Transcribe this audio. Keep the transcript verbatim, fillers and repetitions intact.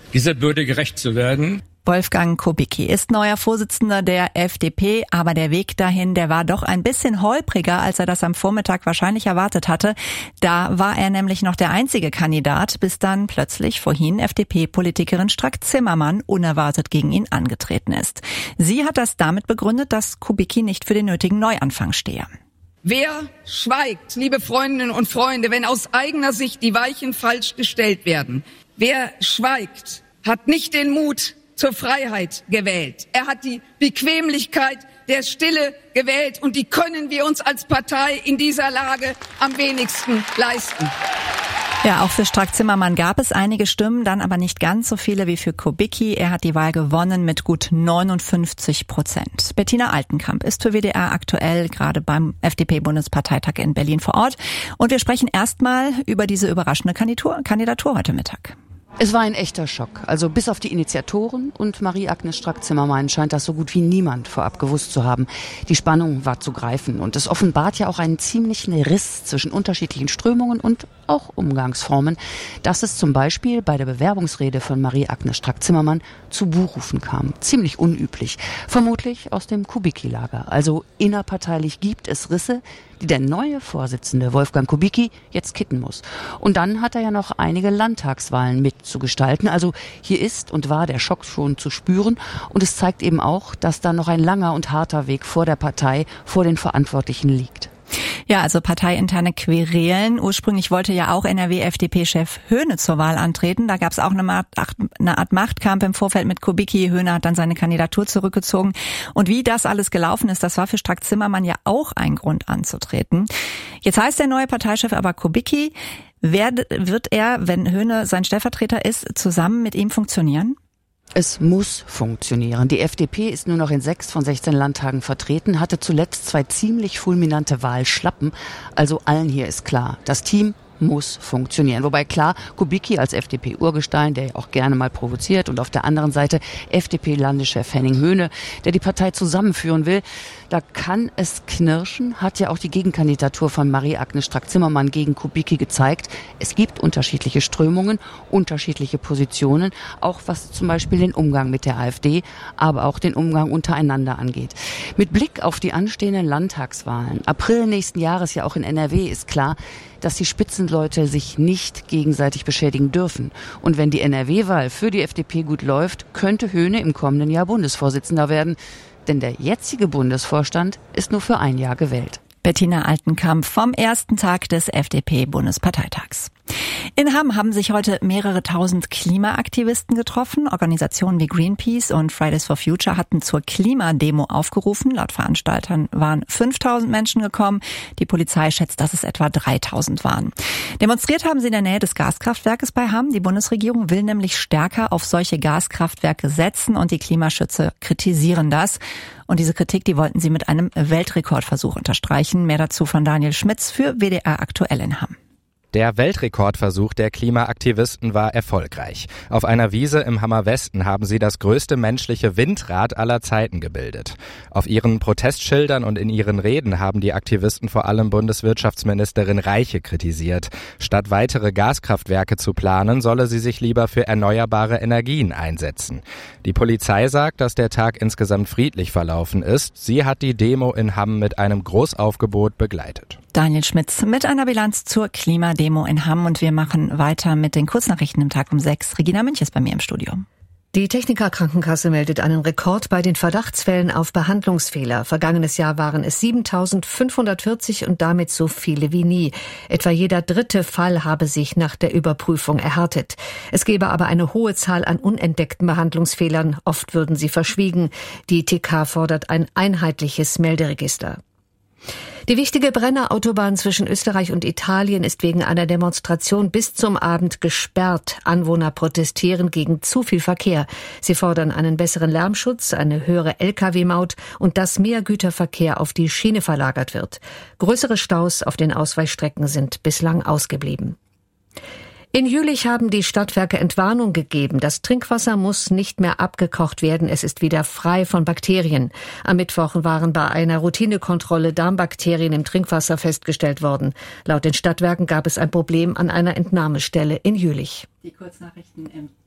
dieser Bürde gerecht zu werden. Wolfgang Kubicki ist neuer Vorsitzender der F D P, aber der Weg dahin, der war doch ein bisschen holpriger, als er das am Vormittag wahrscheinlich erwartet hatte. Da war er nämlich noch der einzige Kandidat, bis dann plötzlich vorhin F D P-Politikerin Strack-Zimmermann unerwartet gegen ihn angetreten ist. Sie hat das damit begründet, dass Kubicki nicht für den nötigen Neuanfang stehe. Wer schweigt, liebe Freundinnen und Freunde, wenn aus eigener Sicht die Weichen falsch gestellt werden? Wer schweigt, hat nicht den Mut zur Freiheit gewählt. Er hat die Bequemlichkeit der Stille gewählt und die können wir uns als Partei in dieser Lage am wenigsten leisten. Ja, auch für Strack-Zimmermann gab es einige Stimmen, dann aber nicht ganz so viele wie für Kubicki. Er hat die Wahl gewonnen mit gut neunundfünfzig Prozent. Bettina Altenkamp ist für W D R aktuell gerade beim F D P-Bundesparteitag in Berlin vor Ort. Und wir sprechen erstmal über diese überraschende Kandidatur, Kandidatur heute Mittag. Es war ein echter Schock. Also bis auf die Initiatoren und Marie-Agnes Strack-Zimmermann scheint das so gut wie niemand vorab gewusst zu haben. Die Spannung war zu greifen und es offenbart ja auch einen ziemlichen Riss zwischen unterschiedlichen Strömungen und auch Umgangsformen, dass es zum Beispiel bei der Bewerbungsrede von Marie-Agnes Strack-Zimmermann zu Buhrufen kam. Ziemlich unüblich. Vermutlich aus dem Kubicki-Lager. Also innerparteilich gibt es Risse, die der neue Vorsitzende Wolfgang Kubicki jetzt kitten muss. Und dann hat er ja noch einige Landtagswahlen mitzugestalten. Also hier ist und war der Schock schon zu spüren. Und es zeigt eben auch, dass da noch ein langer und harter Weg vor der Partei, vor den Verantwortlichen liegt. Ja, also parteiinterne Querelen. Ursprünglich wollte ja auch N R W-F D P-Chef Höhne zur Wahl antreten. Da gab es auch eine Art, eine Art Machtkampf im Vorfeld mit Kubicki. Höhne hat dann seine Kandidatur zurückgezogen. Und wie das alles gelaufen ist, das war für Strack-Zimmermann ja auch ein Grund anzutreten. Jetzt heißt der neue Parteichef aber Kubicki. Wer, wird er, wenn Höhne sein Stellvertreter ist, zusammen mit ihm funktionieren? Es muss funktionieren. Die F D P ist nur noch in sechs von sechzehn Landtagen vertreten, hatte zuletzt zwei ziemlich fulminante Wahlschlappen. Also allen hier ist klar, das Team muss funktionieren. Wobei klar, Kubicki als F D P-Urgestein, der ja auch gerne mal provoziert, und auf der anderen Seite F D P-Landeschef Henning Höhne, der die Partei zusammenführen will. Da kann es knirschen, hat ja auch die Gegenkandidatur von Marie-Agnes Strack-Zimmermann gegen Kubicki gezeigt. Es gibt unterschiedliche Strömungen, unterschiedliche Positionen, auch was zum Beispiel den Umgang mit der AfD, aber auch den Umgang untereinander angeht. Mit Blick auf die anstehenden Landtagswahlen, April nächsten Jahres ja auch in N R W, ist klar, dass die Spitzenleute sich nicht gegenseitig beschädigen dürfen. Und wenn die N R W-Wahl für die F D P gut läuft, könnte Höhne im kommenden Jahr Bundesvorsitzender werden. Denn der jetzige Bundesvorstand ist nur für ein Jahr gewählt. Bettina Altenkamp vom ersten Tag des F D P-Bundesparteitags. In Hamm haben sich heute mehrere tausend Klimaaktivisten getroffen. Organisationen wie Greenpeace und Fridays for Future hatten zur Klimademo aufgerufen. Laut Veranstaltern waren fünftausend Menschen gekommen. Die Polizei schätzt, dass es etwa dreitausend waren. Demonstriert haben sie in der Nähe des Gaskraftwerkes bei Hamm. Die Bundesregierung will nämlich stärker auf solche Gaskraftwerke setzen und die Klimaschützer kritisieren das. Und diese Kritik, die wollten sie mit einem Weltrekordversuch unterstreichen. Mehr dazu von Daniel Schmitz für W D R aktuell in Hamm. Der Weltrekordversuch der Klimaaktivisten war erfolgreich. Auf einer Wiese im Hammer Westen haben sie das größte menschliche Windrad aller Zeiten gebildet. Auf ihren Protestschildern und in ihren Reden haben die Aktivisten vor allem Bundeswirtschaftsministerin Reiche kritisiert. Statt weitere Gaskraftwerke zu planen, solle sie sich lieber für erneuerbare Energien einsetzen. Die Polizei sagt, dass der Tag insgesamt friedlich verlaufen ist. Sie hat die Demo in Hamm mit einem Großaufgebot begleitet. Daniel Schmitz mit einer Bilanz zur Klimademo in Hamm und wir machen weiter mit den Kurznachrichten im Tag um sechs. Regina Münch ist bei mir im Studio. Die Techniker Krankenkasse meldet einen Rekord bei den Verdachtsfällen auf Behandlungsfehler. Vergangenes Jahr waren es siebentausendfünfhundertvierzig und damit so viele wie nie. Etwa jeder dritte Fall habe sich nach der Überprüfung erhärtet. Es gebe aber eine hohe Zahl an unentdeckten Behandlungsfehlern. Oft würden sie verschwiegen. Die T K fordert ein einheitliches Melderegister. Die wichtige Brennerautobahn zwischen Österreich und Italien ist wegen einer Demonstration bis zum Abend gesperrt. Anwohner protestieren gegen zu viel Verkehr. Sie fordern einen besseren Lärmschutz, eine höhere L K W-Maut und dass mehr Güterverkehr auf die Schiene verlagert wird. Größere Staus auf den Ausweichstrecken sind bislang ausgeblieben. In Jülich haben die Stadtwerke Entwarnung gegeben. Das Trinkwasser muss nicht mehr abgekocht werden. Es ist wieder frei von Bakterien. Am Mittwoch waren bei einer Routinekontrolle Darmbakterien im Trinkwasser festgestellt worden. Laut den Stadtwerken gab es ein Problem an einer Entnahmestelle in Jülich. Die Kurznachrichten im